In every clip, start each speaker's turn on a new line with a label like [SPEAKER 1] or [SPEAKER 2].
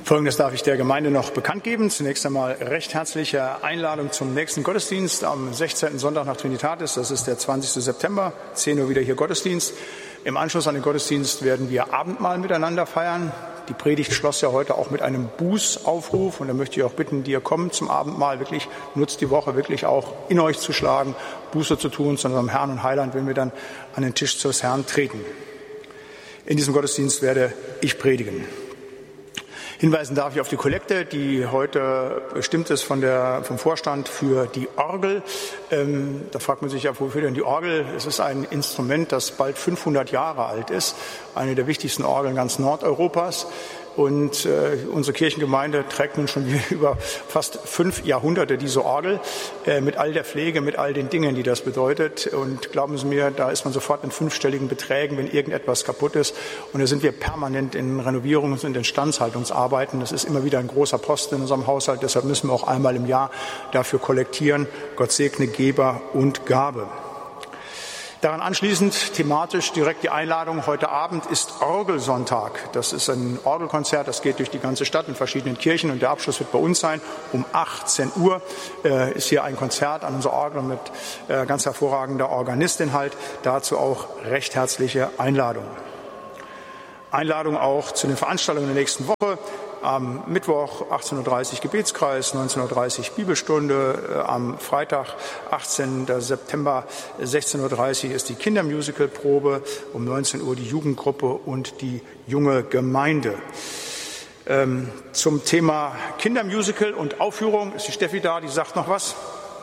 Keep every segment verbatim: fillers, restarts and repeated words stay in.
[SPEAKER 1] Folgendes darf ich der Gemeinde noch bekannt geben. Zunächst einmal recht herzliche Einladung zum nächsten Gottesdienst am sechzehnten Sonntag nach Trinitatis. Das ist der zwanzigsten September, zehn Uhr wieder hier Gottesdienst. Im Anschluss an den Gottesdienst werden wir Abendmahl miteinander feiern. Die Predigt schloss ja heute auch mit einem Bußaufruf. Und da möchte ich auch bitten, die ihr kommt zum Abendmahl, wirklich nutzt die Woche wirklich auch in euch zu schlagen, Buße zu tun zu unserem Herrn und Heiland, wenn wir dann an den Tisch des Herrn treten. In diesem Gottesdienst werde ich predigen. Hinweisen darf ich auf die Kollekte, die heute bestimmt ist von der, vom Vorstand für die Orgel. Ähm, da fragt man sich ja, wofür denn die Orgel? Es ist ein Instrument, das bald fünfhundert Jahre alt ist, eine der wichtigsten Orgeln ganz Nordeuropas. Und äh, unsere Kirchengemeinde trägt nun schon über fast fünf Jahrhunderte diese Orgel äh, mit all der Pflege, mit all den Dingen, die das bedeutet. Und glauben Sie mir, da ist man sofort in fünfstelligen Beträgen, wenn irgendetwas kaputt ist. Und da sind wir permanent in Renovierungs- und Instandhaltungsarbeiten. Das ist immer wieder ein großer Posten in unserem Haushalt. Deshalb müssen wir auch einmal im Jahr dafür kollektieren. Gott segne Geber und Gabe. Daran anschließend thematisch direkt die Einladung. Heute Abend ist Orgelsonntag. Das ist ein Orgelkonzert, das geht durch die ganze Stadt in verschiedenen Kirchen und der Abschluss wird bei uns sein. Um achtzehn Uhr äh, ist hier ein Konzert an unserer Orgel mit äh, ganz hervorragender Organistin halt. Dazu auch recht herzliche Einladung. Einladung auch zu den Veranstaltungen der nächsten Woche. Am Mittwoch achtzehn Uhr dreißig Gebetskreis, neunzehn Uhr dreißig Bibelstunde. Am Freitag, achtzehnten September, sechzehn Uhr dreißig ist die Kindermusical-Probe. Um neunzehn Uhr die Jugendgruppe und die junge Gemeinde. Ähm, zum Thema Kindermusical und Aufführung ist die Steffi da, die sagt noch was.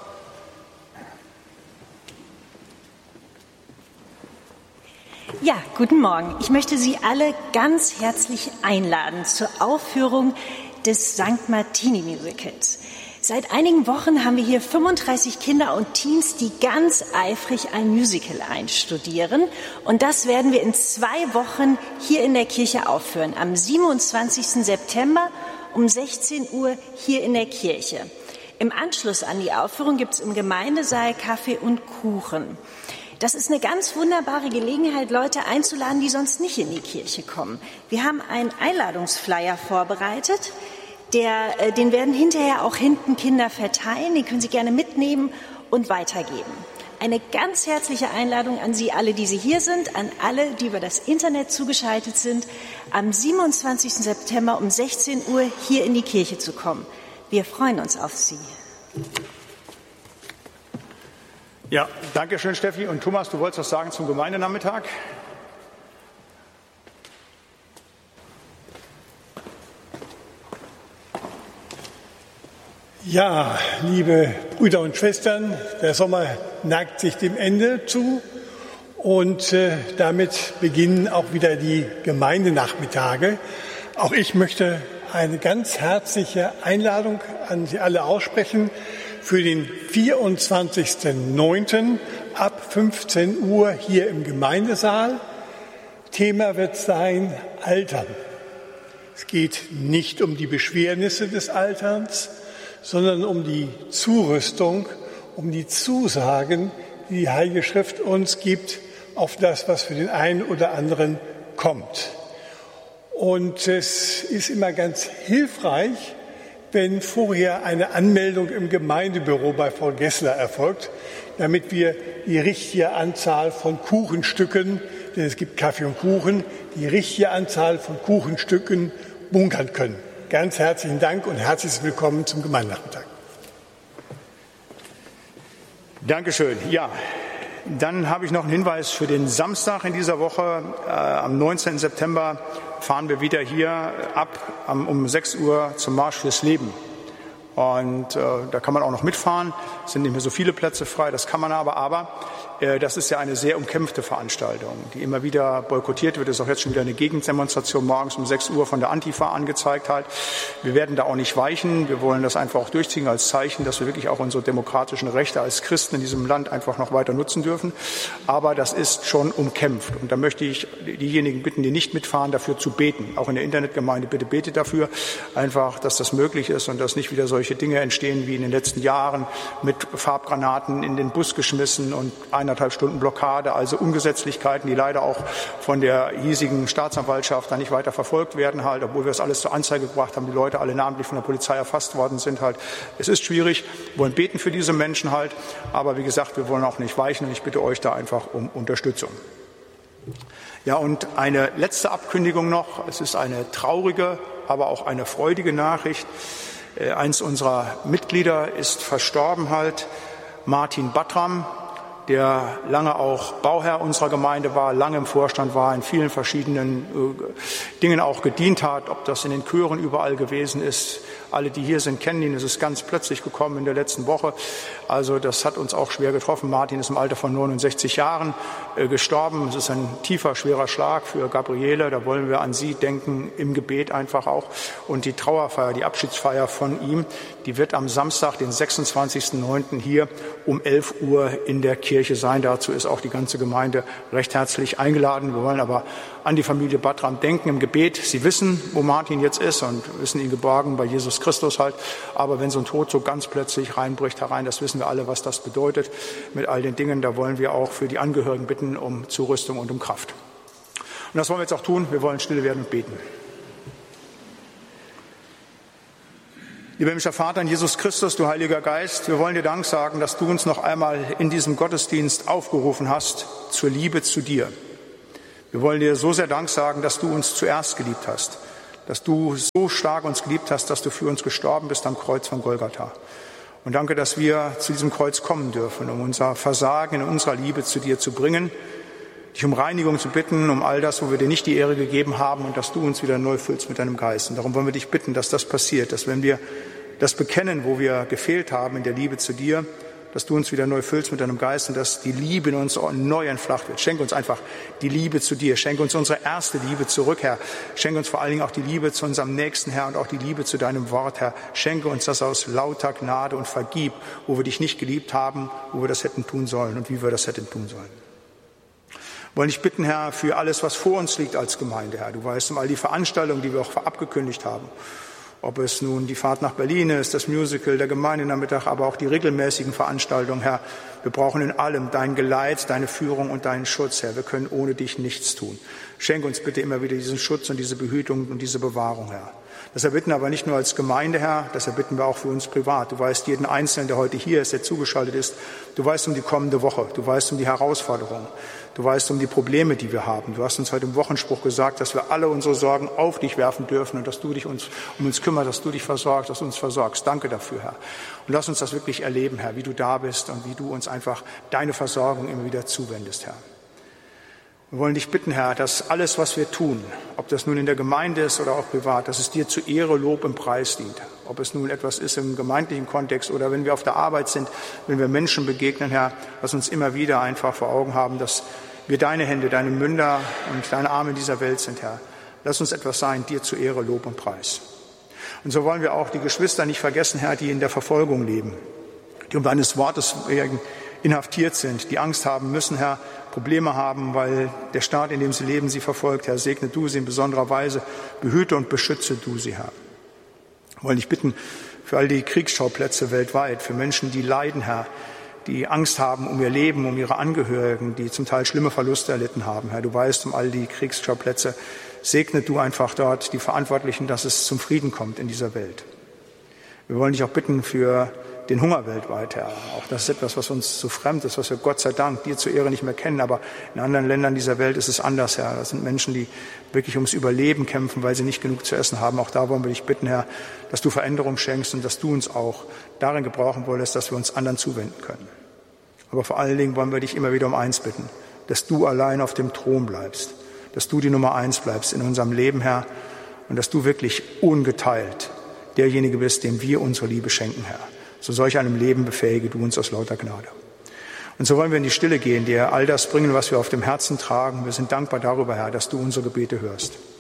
[SPEAKER 2] Ja, guten Morgen. Ich möchte Sie alle ganz herzlich einladen zur Aufführung des Sankt Martini Musicals. Seit einigen Wochen haben wir hier fünfunddreißig Kinder und Teens, die ganz eifrig ein Musical einstudieren. Und das werden wir in zwei Wochen hier in der Kirche aufführen. Am siebenundzwanzigsten September um sechzehn Uhr hier in der Kirche. Im Anschluss an die Aufführung gibt es im Gemeindesaal Kaffee und Kuchen. Das ist eine ganz wunderbare Gelegenheit, Leute einzuladen, die sonst nicht in die Kirche kommen. Wir haben einen Einladungsflyer vorbereitet, der, den werden hinterher auch hinten Kinder verteilen, den können Sie gerne mitnehmen und weitergeben. Eine ganz herzliche Einladung an Sie alle, die Sie hier sind, an alle, die über das Internet zugeschaltet sind, am siebenundzwanzigsten September um sechzehn Uhr hier in die Kirche zu kommen. Wir freuen uns auf Sie.
[SPEAKER 1] Ja, danke schön, Steffi. Und Thomas, du wolltest was sagen zum Gemeindenachmittag?
[SPEAKER 3] Ja, liebe Brüder und Schwestern, der Sommer neigt sich dem Ende zu und äh, damit beginnen auch wieder die Gemeindenachmittage. Auch ich möchte eine ganz herzliche Einladung an Sie alle aussprechen für den vierundzwanzigsten neunten ab fünfzehn Uhr hier im Gemeindesaal. Thema wird sein Altern. Es geht nicht um die Beschwernisse des Alterns, sondern um die Zurüstung, um die Zusagen, die die Heilige Schrift uns gibt, auf das, was für den einen oder anderen kommt. Und es ist immer ganz hilfreich, wenn vorher eine Anmeldung im Gemeindebüro bei Frau Gessler erfolgt, damit wir die richtige Anzahl von Kuchenstücken, denn es gibt Kaffee und Kuchen, die richtige Anzahl von Kuchenstücken bunkern können. Ganz herzlichen Dank und herzliches Willkommen zum Gemeindenachmittag.
[SPEAKER 1] Dankeschön. Ja, dann habe ich noch einen Hinweis für den Samstag in dieser Woche. Äh, am neunzehnten September fahren wir wieder hier ab um, um sechs Uhr zum Marsch fürs Leben. Und äh, da kann man auch noch mitfahren. Es sind nicht mehr so viele Plätze frei, das kann man aber. Aber äh, das ist ja eine sehr umkämpfte Veranstaltung, die immer wieder boykottiert wird. Es ist auch jetzt schon wieder eine Gegendemonstration morgens um sechs Uhr von der Antifa angezeigt halt. Wir werden da auch nicht weichen. Wir wollen das einfach auch durchziehen als Zeichen, dass wir wirklich auch unsere demokratischen Rechte als Christen in diesem Land einfach noch weiter nutzen dürfen. Aber das ist schon umkämpft. Und da möchte ich diejenigen bitten, die nicht mitfahren, dafür zu beten. Auch in der Internetgemeinde, bitte betet dafür, einfach, dass das möglich ist und dass nicht wieder solche Dinge entstehen wie in den letzten Jahren mit Farbgranaten in den Bus geschmissen und einer eineinhalb Stunden Blockade, also Ungesetzlichkeiten, die leider auch von der hiesigen Staatsanwaltschaft dann nicht weiter verfolgt werden halt, obwohl wir das alles zur Anzeige gebracht haben, die Leute alle namentlich von der Polizei erfasst worden sind halt. Es ist schwierig, wir wollen beten für diese Menschen halt, aber wie gesagt, wir wollen auch nicht weichen und ich bitte euch da einfach um Unterstützung. Ja, und eine letzte Abkündigung noch. Es ist eine traurige, aber auch eine freudige Nachricht. Äh, eins unserer Mitglieder ist verstorben halt, Martin Battram, der lange auch Bauherr unserer Gemeinde war, lange im Vorstand war, in vielen verschiedenen äh, Dingen auch gedient hat, ob das in den Chören überall gewesen ist. Alle, die hier sind, kennen ihn. Es ist ganz plötzlich gekommen in der letzten Woche. Also das hat uns auch schwer getroffen. Martin ist im Alter von neunundsechzig Jahren äh, gestorben. Es ist ein tiefer, schwerer Schlag für Gabriele. Da wollen wir an sie denken, im Gebet einfach auch. Und die Trauerfeier, die Abschiedsfeier von ihm, die wird am Samstag, den sechsundzwanzigsten neunten hier um elf Uhr in der Kirche sein. Dazu ist auch die ganze Gemeinde recht herzlich eingeladen. Wir wollen aber an die Familie Battram denken im Gebet. Sie wissen, wo Martin jetzt ist und wissen ihn geborgen bei Jesus Christus halt. Aber wenn so ein Tod so ganz plötzlich reinbricht herein, das wissen wir alle, was das bedeutet. Mit all den Dingen, da wollen wir auch für die Angehörigen bitten um Zurüstung und um Kraft. Und das wollen wir jetzt auch tun. Wir wollen stille werden und beten. Lieber himmlischer Vater in Jesus Christus, du Heiliger Geist, wir wollen dir Dank sagen, dass du uns noch einmal in diesem Gottesdienst aufgerufen hast zur Liebe zu dir. Wir wollen dir so sehr Dank sagen, dass du uns zuerst geliebt hast, dass du so stark uns geliebt hast, dass du für uns gestorben bist am Kreuz von Golgatha. Und danke, dass wir zu diesem Kreuz kommen dürfen, um unser Versagen in unserer Liebe zu dir zu bringen, dich um Reinigung zu bitten, um all das, wo wir dir nicht die Ehre gegeben haben und dass du uns wieder neu füllst mit deinem Geist. Und darum wollen wir dich bitten, dass das passiert, dass wenn wir das bekennen, wo wir gefehlt haben in der Liebe zu dir, dass du uns wieder neu füllst mit deinem Geist und dass die Liebe in uns neu entfacht wird. Schenke uns einfach die Liebe zu dir. Schenke uns unsere erste Liebe zurück, Herr. Schenke uns vor allen Dingen auch die Liebe zu unserem Nächsten, Herr, und auch die Liebe zu deinem Wort, Herr. Schenke uns das aus lauter Gnade und vergib, wo wir dich nicht geliebt haben, wo wir das hätten tun sollen und wie wir das hätten tun sollen. Wir wollen dich bitten, Herr, für alles, was vor uns liegt als Gemeinde, Herr. Du weißt um all die Veranstaltungen, die wir auch abgekündigt haben. Ob es nun die Fahrt nach Berlin ist, das Musical, der Gemeindenachmittag, aber auch die regelmäßigen Veranstaltungen, Herr. Wir brauchen in allem dein Geleit, deine Führung und deinen Schutz, Herr. Wir können ohne dich nichts tun. Schenke uns bitte immer wieder diesen Schutz und diese Behütung und diese Bewahrung, Herr. Das erbitten aber nicht nur als Gemeinde, Herr, das erbitten wir auch für uns privat. Du weißt jeden Einzelnen, der heute hier ist, der zugeschaltet ist. Du weißt um die kommende Woche. Du weißt um die Herausforderungen. Du weißt um die Probleme, die wir haben. Du hast uns heute im Wochenspruch gesagt, dass wir alle unsere Sorgen auf dich werfen dürfen und dass du dich uns, um uns kümmerst, dass du dich versorgst, dass du uns versorgst. Danke dafür, Herr. Und lass uns das wirklich erleben, Herr, wie du da bist und wie du uns einfach deine Versorgung immer wieder zuwendest, Herr. Wir wollen dich bitten, Herr, dass alles, was wir tun, ob das nun in der Gemeinde ist oder auch privat, dass es dir zu Ehre, Lob und Preis dient. Ob es nun etwas ist im gemeindlichen Kontext oder wenn wir auf der Arbeit sind, wenn wir Menschen begegnen, Herr, lass uns immer wieder einfach vor Augen haben, dass wir deine Hände, deine Münder und deine Arme in dieser Welt sind, Herr. Lass uns etwas sein, dir zu Ehre, Lob und Preis. Und so wollen wir auch die Geschwister nicht vergessen, Herr, die in der Verfolgung leben, die um deines Wortes inhaftiert sind, die Angst haben müssen, Herr, Probleme haben, weil der Staat, in dem sie leben, sie verfolgt. Herr, segne du sie in besonderer Weise, behüte und beschütze du sie, Herr. Wir wollen dich bitten für all die Kriegsschauplätze weltweit, für Menschen, die leiden, Herr, die Angst haben um ihr Leben, um ihre Angehörigen, die zum Teil schlimme Verluste erlitten haben. Herr, du weißt um all die Kriegsschauplätze. Segne du einfach dort die Verantwortlichen, dass es zum Frieden kommt in dieser Welt. Wir wollen dich auch bitten für den Hunger weltweit, Herr. Auch das ist etwas, was uns so fremd ist, was wir Gott sei Dank dir zur Ehre nicht mehr kennen. Aber in anderen Ländern dieser Welt ist es anders, Herr. Das sind Menschen, die wirklich ums Überleben kämpfen, weil sie nicht genug zu essen haben. Auch da wollen wir dich bitten, Herr, dass du Veränderung schenkst und dass du uns auch darin gebrauchen wolltest, dass wir uns anderen zuwenden können. Aber vor allen Dingen wollen wir dich immer wieder um eins bitten, dass du allein auf dem Thron bleibst, dass du die Nummer eins bleibst in unserem Leben, Herr, und dass du wirklich ungeteilt derjenige bist, dem wir unsere Liebe schenken, Herr. Zu solch einem Leben befähige du uns aus lauter Gnade. Und so wollen wir in die Stille gehen, dir all das bringen, was wir auf dem Herzen tragen. Wir sind dankbar darüber, Herr, dass du unsere Gebete hörst.